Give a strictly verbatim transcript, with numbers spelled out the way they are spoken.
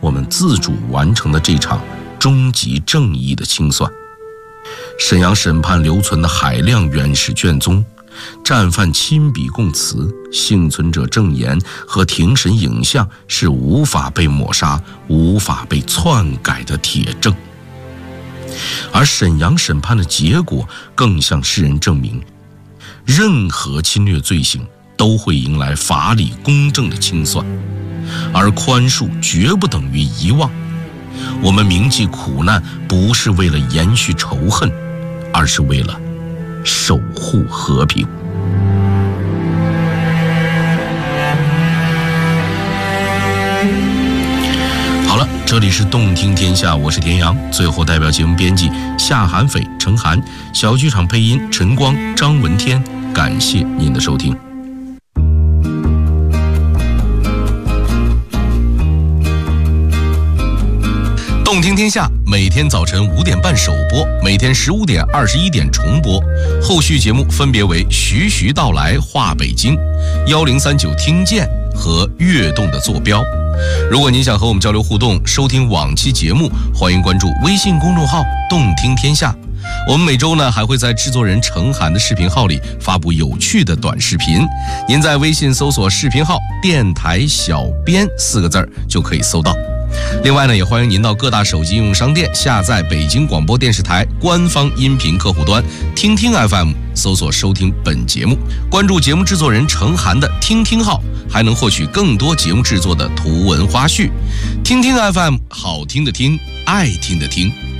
我们自主完成的这场终极正义的清算。沈阳审判留存的海量原始卷宗，战犯亲笔供词、幸存者证言和庭审影像是无法被抹杀、无法被篡改的铁证。而沈阳审判的结果更向世人证明，任何侵略罪行都会迎来法理公正的清算，而宽恕绝不等于遗忘。我们铭记苦难，不是为了延续仇恨，而是为了守护和平。好了，这里是动听天下，我是田阳。最后代表节目编辑夏寒斐、程涵，小剧场配音陈光、张文天，感谢您的收听。动听天下每天早晨五点半首播，每天十五点、二十一点重播。后续节目分别为徐徐道来话北京、幺零三九听见和跃动的坐标。如果您想和我们交流互动，收听往期节目，欢迎关注微信公众号动听天下。我们每周呢还会在制作人程涵的视频号里发布有趣的短视频，您在微信搜索视频号电台小编四个字儿就可以搜到。另外呢，也欢迎您到各大手机应用商店下载北京广播电视台官方音频客户端听听 F M， 搜索收听本节目，关注节目制作人程涵的听听号，还能获取更多节目制作的图文花絮。听听 F M， 好听的听，爱听的听。